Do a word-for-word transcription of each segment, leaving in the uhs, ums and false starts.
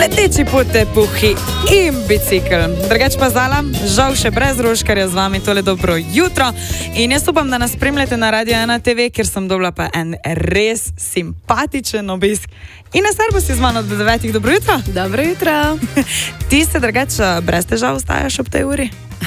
leteči potepuhi in bicikl. Drugač pa Zala, žal še brez Roškarja z vami tole dobro jutro. In jaz upam, da nas spremljate na Radio ena te ve, kjer sem dobila pa en res simpatičen obisk. In na serbu si z mano do devetih. Dobro jutro. Dobro jutro. Ti se drugač brez težav vstajaš ob tej uri?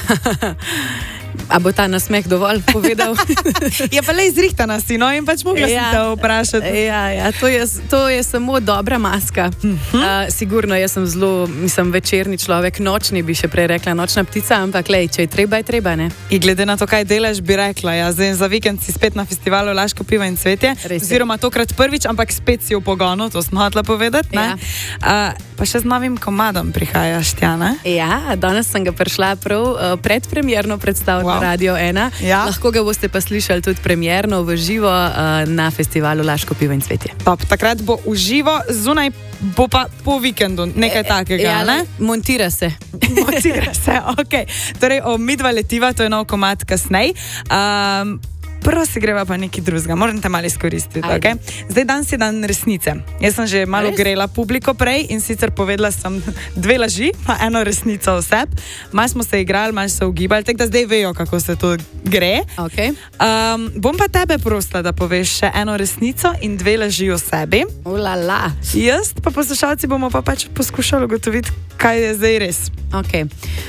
A bo ta nasmeh dovolj povedal? Je pa le izrihtana si, no, in pač mogla ja, si te vprašati. Ja, ja, to je, to je samo dobra maska. Uh-huh. Uh, sigurno, jaz sem zelo, mislim, večerni človek, nočni bi še prej rekla, nočna ptica, ampak lej, če je treba, je treba, ne? In glede na to, kaj delaš, bi rekla, ja, zdaj za vikend si spet na festivalu Laško pivo in cvetje, oziroma tokrat prvič, ampak spet si v pogonu, to sem hotela povedati, ne? Ja. Uh, pa še z novim komadom prihajaš, Tjana? Ja, danes sem ga prišla prav uh, predpremierno predstavljati. Wow. Na Radio ena. Ja. Lahko ga boste pa slišali tudi premierno v živo uh, na festivalu Laško pivo in cvetje. Top, takrat bo v živo, zunaj bo pa po vikendu nekaj takega, ja, ne? Montira se. Montira se, okej. Okay. Torej, o midva letiva, to je nov komad kasnej. Um, Prvo si greva pa nekaj drugega, moram te malo izkoristiti. Okay? Zdaj dan si dan resnice. Jaz sem že malo grela publiko prej in sicer povedala sem dve laži, pa eno resnico o sebi. Malo smo se igrali, malo se ugibali, tako da zdaj vejo, kako se to gre. Okay. Um, bom pa tebe prosila, da poveš še eno resnico in dve laži o sebi. Ulala. Jaz pa poslušalci bomo pa pač poskušali ugotoviti, kaj je zdaj res. Ok.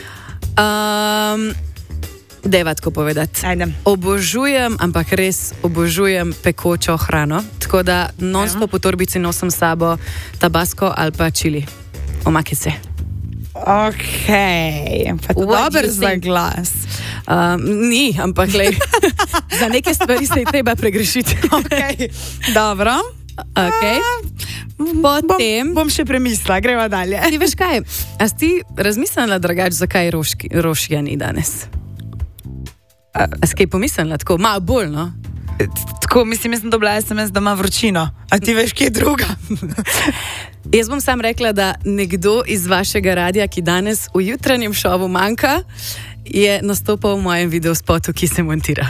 Um... Dejva tako povedati. Ajde. Obožujem, ampak res obožujem pekočo hrano, tako da non-stop po torbici nosim s sabo tabasko ali pa čili, omakice. Ok, pa to dober za glas. Um, ni, ampak lej, za neke stvari se je treba pregrešiti. Ok, dobro. Okay. Potem bom, bom še premislila, greva dalje. Ti veš kaj, a si ti razmislila drugače, zakaj roški, rošja ni danes? A, a si kaj pomislila tako, malo bolj, no? Tako, mislim, jaz sem dobila es em es, da ima vročino. A ti veš, kje je druga? Jaz bom sam rekla, da nekdo iz vašega radia, ki danes v jutranjem šovu manjka, je nastopal v mojem videospotu, ki se montira.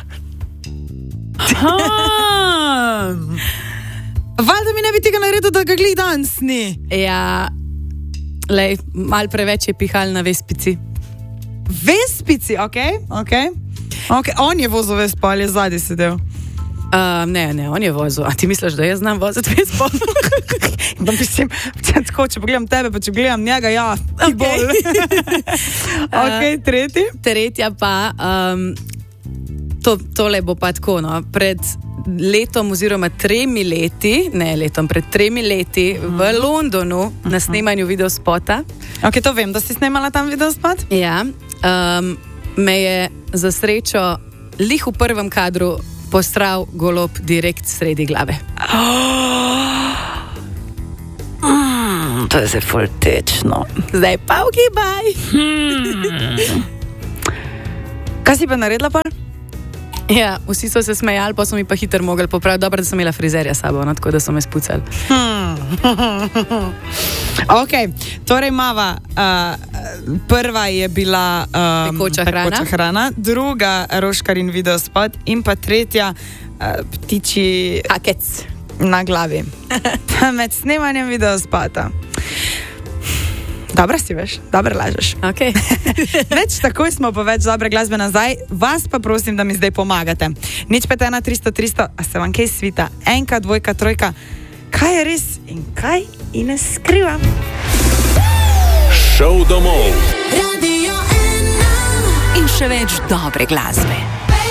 Valjda mi ne bi tega naredil, da ga glih danes ni. Ja, lej, malo preveč je pihal na Vespici. Vespici, okej, okay, okej. Okay. Okay, on je vozil Vespo ali je zadnji sedel? Uh, ne, ne, on je vozil. A ti misliš, da jaz znam voziti Vespo? Da mislim, tako, če pogledam tebe, pa če gledam njega, ja, ti okay. Bolj. Ok, tretji? Tretja pa, um, to, tole bo pa tako, no, pred letom oziroma tremi leti, ne letom, pred tremi leti uh-huh. v Londonu uh-huh. na snemanju videospota. Ok, to vem, da si snemala tam videospot? Ja, um, me je za srečo lih v prvem kadru postral golob direkt sredi glave. Mm, to je zdaj ful tečno. Zdaj pa ugibaj. Hmm. Kaj si pa naredila pa? Ja, vsi so se smejali, pa so mi pa hitro mogli popraviti. Dobro, da sem imela frizerja sabo, no, tako da so me spucali. Hmm. Ok, torej mava, uh, prva je bila um, pekoča, pekoča hrana. hrana, druga Roškarin videospot in pa tretja uh, ptiči hakec na glavi. Med snemanjem videospota. Dobro si veš, dobro lažeš. Okay. Več takoj smo pa več dobre glasbe nazaj. Vas pa prosim, da mi zdaj pomagate. Nič pet ena tristo tristo, a se vam kaj svita? Enka, dvojka, trojka. Kaj je res in kaj in ne skrivam? Šov domov. Radio ena. In še več dobre glasbe.